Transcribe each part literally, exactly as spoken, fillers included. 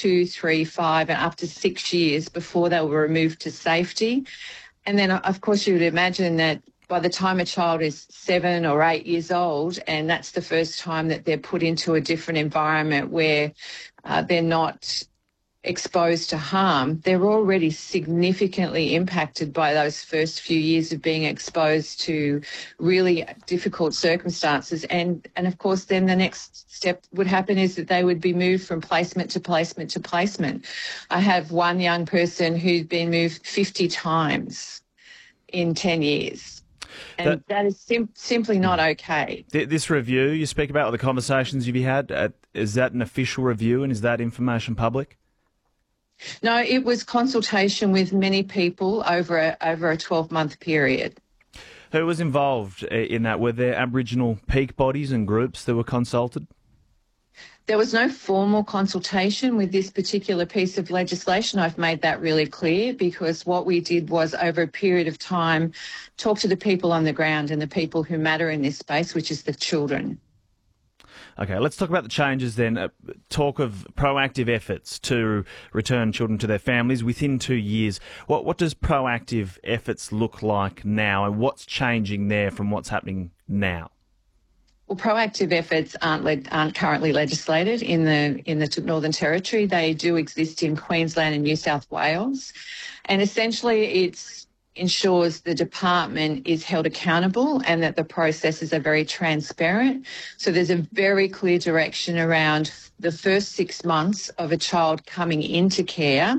two, three, five, and up to six years before they were removed to safety. And then, of course, you would imagine that by the time a child is seven or eight years old, and that's the first time that they're put into a different environment where uh, they're not exposed to harm, they're already significantly impacted by those first few years of being exposed to really difficult circumstances. And, and of course, then the next step would happen is that they would be moved from placement to placement to placement. I have one young person who's been moved fifty times in ten years. And that, that is sim- simply not okay. This review you speak about, or the conversations you've had, uh, is that an official review, and is that information public? No, it was consultation with many people over a, over a twelve-month period. Who was involved in that? Were there Aboriginal peak bodies and groups that were consulted? There was no formal consultation with this particular piece of legislation. I've made that really clear, because what we did was, over a period of time, talk to the people on the ground and the people who matter in this space, which is the children. Okay, let's talk about the changes then. Uh, talk of proactive efforts to return children to their families within two years. What what does proactive efforts look like now, and what's changing there from what's happening now? Well, proactive efforts aren't le- aren't currently legislated in the in the Northern Territory. They do exist in Queensland and New South Wales, and essentially it's ensures the department is held accountable and that the processes are very transparent. So there's a very clear direction around the first six months of a child coming into care.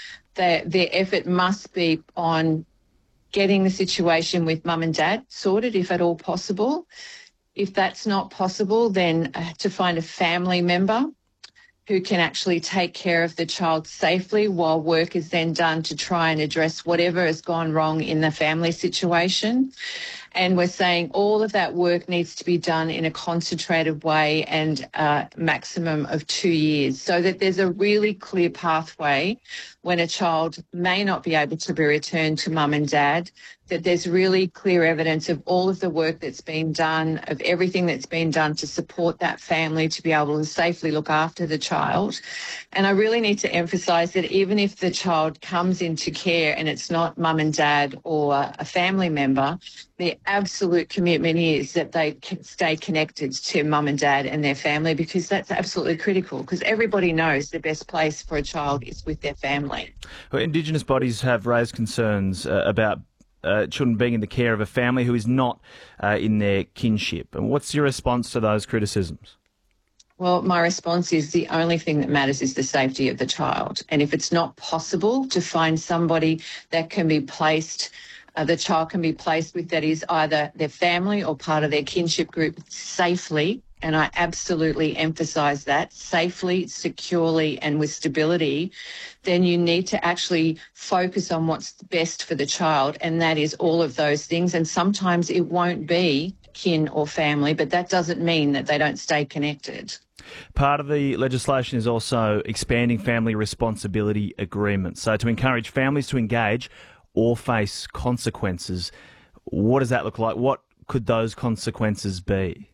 That their effort must be on getting the situation with mum and dad sorted, if at all possible. If that's not possible, then uh, to find a family member who can actually take care of the child safely, while work is then done to try and address whatever has gone wrong in the family situation. And we're saying all of that work needs to be done in a concentrated way, and a maximum of two years, so that there's a really clear pathway when a child may not be able to be returned to mum and dad, that there's really clear evidence of all of the work that's been done, of everything that's been done to support that family to be able to safely look after the child. And I really need to emphasise that even if the child comes into care and it's not mum and dad or a family member, the absolute commitment is that they can stay connected to mum and dad and their family, because that's absolutely critical, because everybody knows the best place for a child is with their family. Well, Indigenous bodies have raised concerns uh, about uh, children being in the care of a family who is not uh, in their kinship. And what's your response to those criticisms? Well, my response is the only thing that matters is the safety of the child. And if it's not possible to find somebody that can be placed, uh, the child can be placed with, that is either their family or part of their kinship group safely, and I absolutely emphasise that, safely, securely and with stability, then you need to actually focus on what's best for the child, and that is all of those things. And sometimes it won't be kin or family, but that doesn't mean that they don't stay connected. Part of the legislation is also expanding family responsibility agreements. So to encourage families to engage or face consequences, what does that look like? What could those consequences be?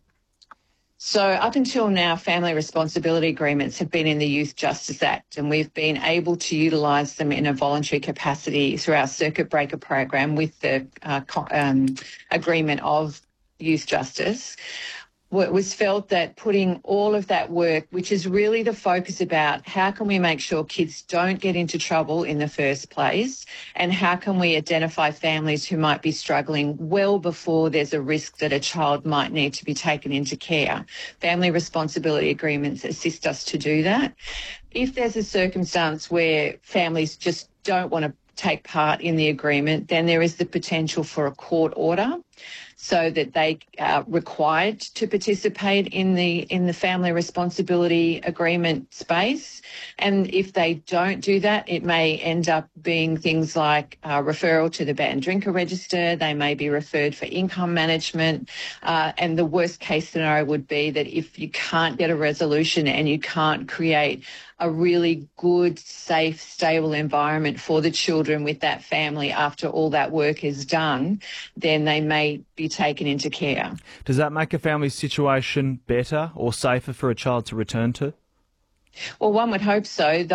So up until now, family responsibility agreements have been in the Youth Justice Act, and we've been able to utilise them in a voluntary capacity through our circuit breaker program with the uh, um, agreement of Youth Justice. It was felt that putting all of that work, which is really the focus about how can we make sure kids don't get into trouble in the first place, and how can we identify families who might be struggling well before there's a risk that a child might need to be taken into care. Family responsibility agreements assist us to do that. If there's a circumstance where families just don't want to take part in the agreement, then there is the potential for a court order, so that they are required to participate in the in the family responsibility agreement space. And if they don't do that, it may end up being things like uh, referral to the banned drinker register. They may be referred for income management. Uh, and the worst case scenario would be that if you can't get a resolution and you can't create a really good, safe, stable environment for the children with that family after all that work is done, then they may be taken into care. Does that make a family's situation better or safer for a child to return to? Well, one would hope so.